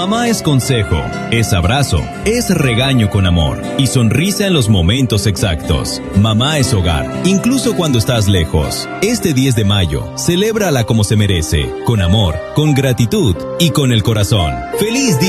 Mamá es consejo, es abrazo, es regaño con amor y sonrisa en los momentos exactos. Mamá es hogar, incluso cuando estás lejos. Este 10 de mayo, celébrala como se merece, con amor, con gratitud y con el corazón. ¡Feliz día!